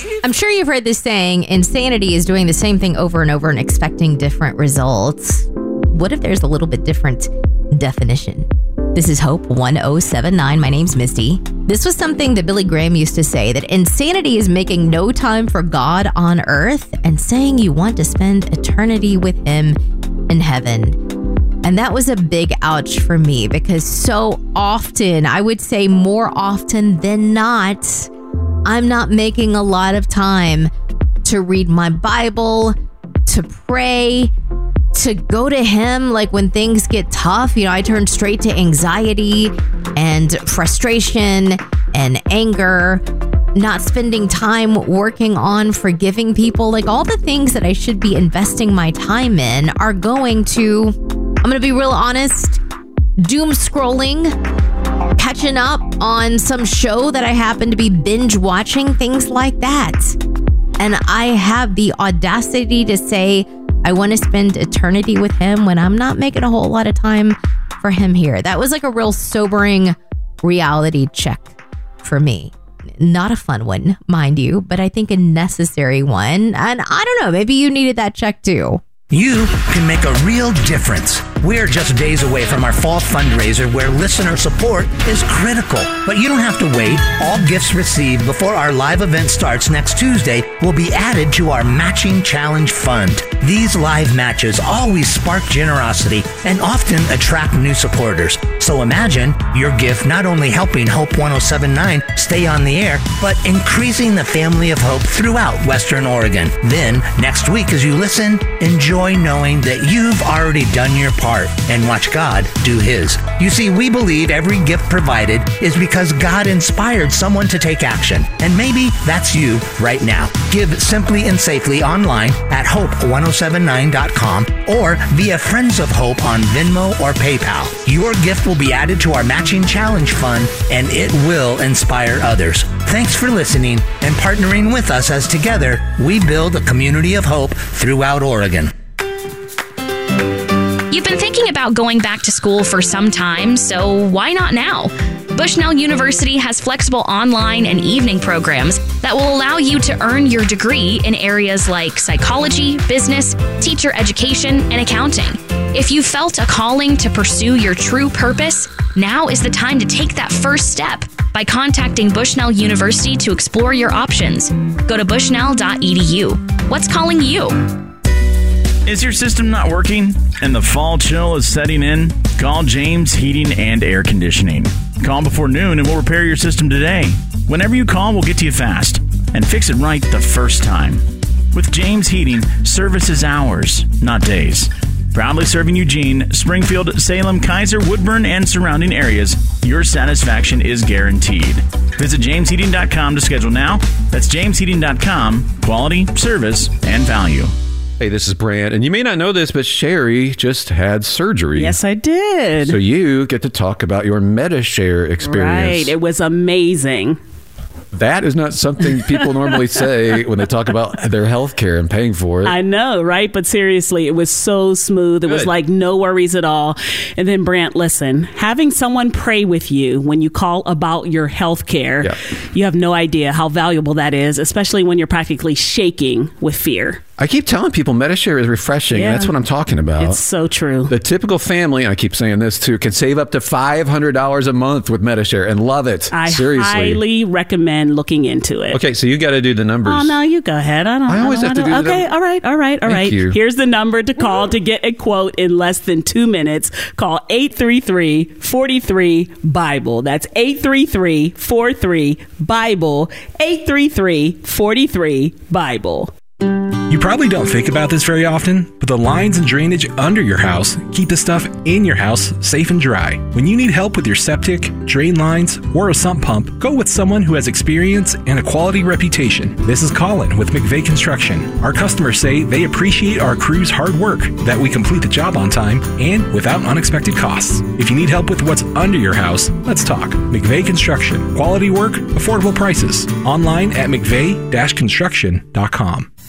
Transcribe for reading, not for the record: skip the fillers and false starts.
I'm sure you've heard this saying, insanity is doing the same thing over and over and expecting different results. What if there's a little bit different definition? This is Hope 1079. My name's Misty. This was something that Billy Graham used to say, that insanity is making no time for God on earth and saying you want to spend eternity with him in heaven. And that was a big ouch for me, because so often, I would say more often than not, I'm not making a lot of time to read my Bible, to pray, to go to him. Like when things get tough, I turn straight to anxiety and frustration and anger, not spending time working on forgiving people. Like all the things that I should be investing my time in are going to, I'm going to be real honest, doom scrolling, catching up on some show that I happen to be binge watching, things like that. And I have the audacity to say I want to spend eternity with him when I'm not making a whole lot of time for him here. That was like a real sobering reality check for me. Not a fun one, mind you, but I think a necessary one. And I don't know, maybe you needed that check too. You can make a real difference. We're just days away from our fall fundraiser where listener support is critical. But you don't have to wait. All gifts received before our live event starts next Tuesday will be added to our Matching Challenge Fund. These live matches always spark generosity and often attract new supporters. So imagine your gift not only helping Hope 1079 stay on the air, but increasing the family of hope throughout Western Oregon. Then, next week as you listen, enjoy knowing that you've already done your part and watch God do his. You see, we believe every gift provided is because God inspired someone to take action. And maybe that's you right now. Give simply and safely online at hope1079.com or via Friends of Hope on Venmo or PayPal. Your gift will be added to our Matching Challenge Fund and it will inspire others. Thanks for listening and partnering with us as together we build a community of hope throughout Oregon. You've been thinking about going back to school for some time, so why not now? Bushnell University has flexible online and evening programs that will allow you to earn your degree in areas like psychology, business, teacher education, and accounting. If you felt a calling to pursue your true purpose, now is the time to take that first step by contacting Bushnell University to explore your options. Go to bushnell.edu. What's calling you? Is your system not working and the fall chill is setting in? Call James Heating and Air Conditioning. Call before noon and we'll repair your system today. Whenever you call, we'll get to you fast and fix it right the first time. With James Heating, service is hours, not days. Proudly serving Eugene, Springfield, Salem, Kaiser, Woodburn, and surrounding areas, your satisfaction is guaranteed. Visit jamesheating.com to schedule now. That's jamesheating.com. Quality, service, and value. Hey, this is Brant, and you may not know this, but Sherry just had surgery. Yes, I did. So you get to talk about your MediShare experience. Right. It was amazing. That is not something people normally say when they talk about their health care and paying for it. I know, right? But seriously, it was so smooth. It was like no worries at all. And then, Brant, listen, having someone pray with you when you call about your health care, you have no idea how valuable that is, especially when you're practically shaking with fear. I keep telling people MediShare is refreshing. Yeah. And that's what I'm talking about. It's so true. The typical family, and I keep saying this too, can save up to $500 a month with MediShare and love it. Seriously. Highly recommend looking into it. Okay, so you got to do the numbers. Oh, no, you go ahead. I always have to do the numbers. Okay, all right. Thank you. Here's the number to call to get a quote in less than 2 minutes. Call 833-43-BIBLE. That's 833-43-BIBLE. 833-43-BIBLE. You probably don't think about this very often, but the lines and drainage under your house keep the stuff in your house safe and dry. When you need help with your septic, drain lines, or a sump pump, go with someone who has experience and a quality reputation. This is Colin with McVeigh Construction. Our customers say they appreciate our crew's hard work, that we complete the job on time, and without unexpected costs. If you need help with what's under your house, let's talk. McVeigh Construction. Quality work, affordable prices. Online at mcveigh-construction.com.